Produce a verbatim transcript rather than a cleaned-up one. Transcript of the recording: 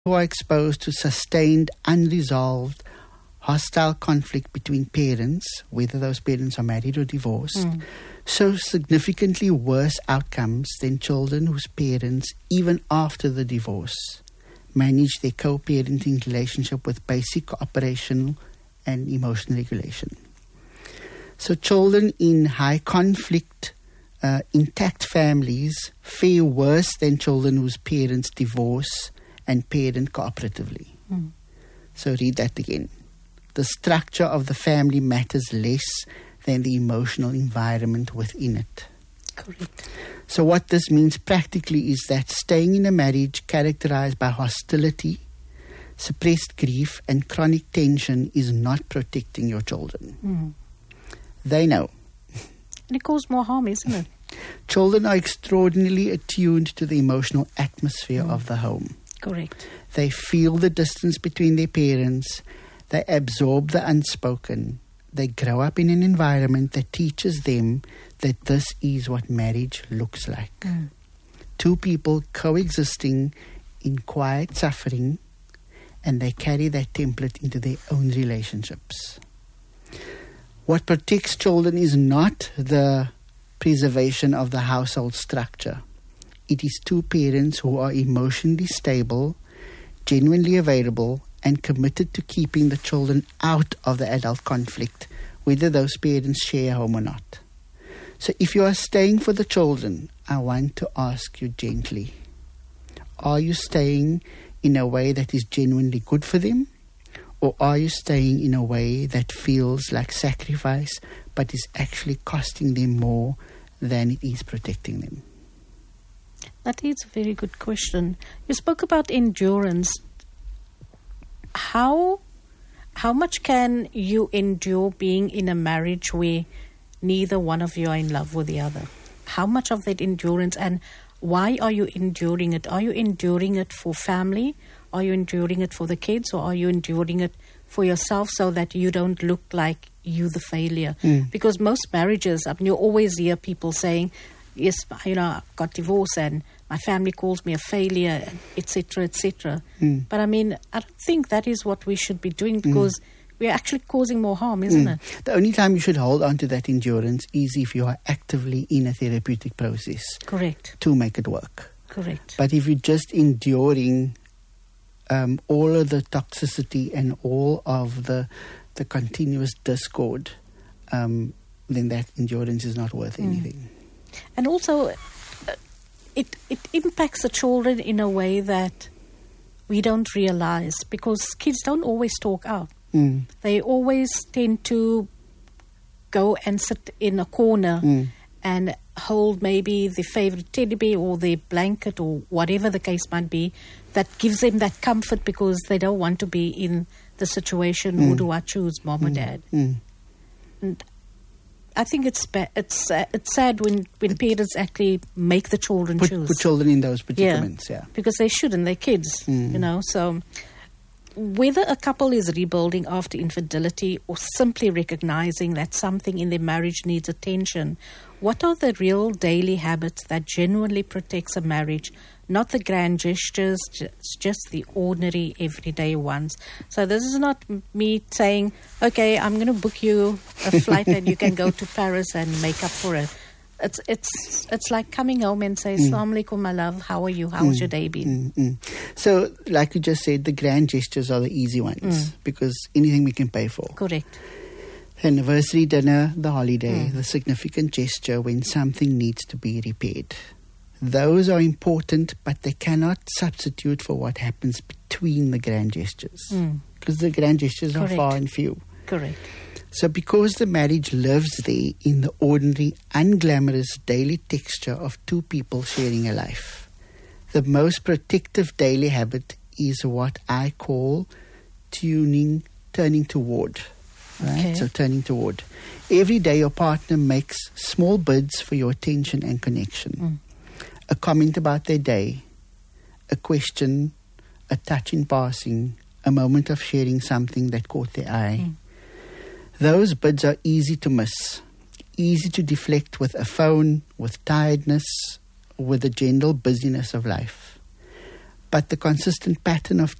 who are exposed to sustained, unresolved, hostile conflict between parents, whether those parents are married or divorced, mm. show significantly worse outcomes than children whose parents, even after the divorce, manage their co-parenting relationship with basic operational and emotional regulation. So children in high conflict, uh, intact families fare worse than children whose parents divorce and parent cooperatively. Mm. So read that again. The structure of the family matters less than the emotional environment within it. Correct. So what this means practically is that staying in a marriage characterized by hostility, suppressed grief, and chronic tension is not protecting your children. Mm. They know. And it causes more harm, isn't it? Children are extraordinarily attuned to the emotional atmosphere mm. of the home. Correct. They feel the distance between their parents. They absorb the unspoken. They grow up in an environment that teaches them that this is what marriage looks like. Mm. Two people coexisting in quiet suffering, and they carry that template into their own relationships. What protects children is not the preservation of the household structure. It is two parents who are emotionally stable, genuinely available, and committed to keeping the children out of the adult conflict, whether those parents share a home or not. So if you are staying for the children, I want to ask you gently, are you staying in a way that is genuinely good for them? Or are you staying in a way that feels like sacrifice, but is actually costing them more than it is protecting them? That is a very good question. You spoke about endurance. How how much can you endure being in a marriage where neither one of you are in love with the other? How much of that endurance, and why are you enduring it? Are you enduring it for family? Are you enduring it for the kids? Or are you enduring it for yourself so that you don't look like you the failure? Mm. Because most marriages, I mean, you always hear people saying, yes, you know, I got divorced and my family calls me a failure, et cetera, et cetera. Mm. But I mean, I don't think that is what we should be doing, because mm. we're actually causing more harm, isn't mm. it? The only time you should hold on to that endurance is if you are actively in a therapeutic process. Correct. To make it work. Correct. But if you're just enduring um, all of the toxicity and all of the the continuous discord, um, then that endurance is not worth mm. anything. And also, uh, it it impacts the children in a way that we don't realize, because kids don't always talk out. Mm. They always tend to go and sit in a corner mm. and hold maybe the favorite teddy bear or their blanket or whatever the case might be, that gives them that comfort because they don't want to be in the situation, mm. who do I choose, mom mm. or dad? Mm. And I think it's ba- it's uh, it's sad when, when parents actually make the children put, choose. Put children in those predicaments, yeah. yeah. Because they shouldn't, they're kids, mm. you know. So whether a couple is rebuilding after infidelity or simply recognizing that something in their marriage needs attention, what are the real daily habits that genuinely protects a marriage? Not the grand gestures, just, just the ordinary, everyday ones. So this is not me saying, okay, I'm going to book you a flight and you can go to Paris and make up for it. It's it's it's like coming home and say, Assalamu alaikum, my love, how are you? How's mm. your day been? Mm, mm. So, like you just said, the grand gestures are the easy ones mm. because anything we can pay for. Correct. The anniversary dinner, the holiday, mm. the significant gesture when something needs to be repaired. Those are important, but they cannot substitute for what happens between the grand gestures. Mm. Because the grand gestures Correct. are far and few. Correct. So because the marriage lives there in the ordinary, unglamorous daily texture of two people sharing a life, the most protective daily habit is what I call tuning, turning toward. Right? Okay. So turning toward. Every day your partner makes small bids for your attention and connection. Mm. A comment about their day, a question, a touch in passing, a moment of sharing something that caught their eye. Mm. Those bids are easy to miss, easy to deflect with a phone, with tiredness, with the general busyness of life. but the consistent pattern of